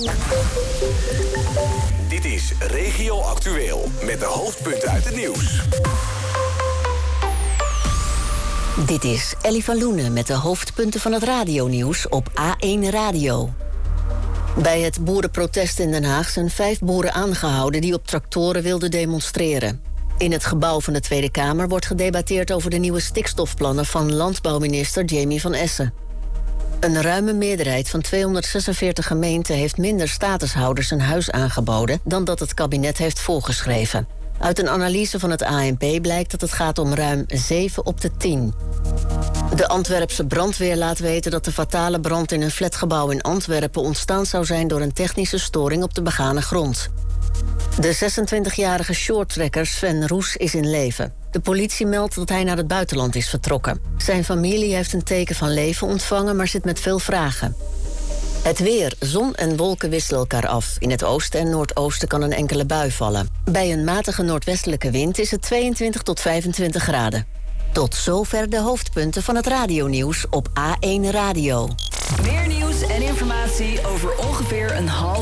Dit is Regio Actueel met de hoofdpunten uit het nieuws. Dit is Ellie van Loenen met de hoofdpunten van het radionieuws op A1 Radio. Bij het boerenprotest in Den Haag zijn 5 boeren aangehouden die op tractoren wilden demonstreren. In het gebouw van de Tweede Kamer wordt gedebatteerd over de nieuwe stikstofplannen van landbouwminister Jamie van Essen. Een ruime meerderheid van 246 gemeenten heeft minder statushouders een huis aangeboden dan dat het kabinet heeft voorgeschreven. Uit een analyse van het ANP blijkt dat het gaat om ruim 7 op de 10. De Antwerpse brandweer laat weten dat de fatale brand in een flatgebouw in Antwerpen ontstaan zou zijn door een technische storing op de begane grond. De 26-jarige shorttrekker Sven Roes is in leven. De politie meldt dat hij naar het buitenland is vertrokken. Zijn familie heeft een teken van leven ontvangen, maar zit met veel vragen. Het weer. Zon en wolken wisselen elkaar af. In het oosten en noordoosten kan een enkele bui vallen. Bij een matige noordwestelijke wind is het 22 tot 25 graden. Tot zover de hoofdpunten van het radionieuws op A1 Radio. Meer nieuws en informatie over ongeveer een half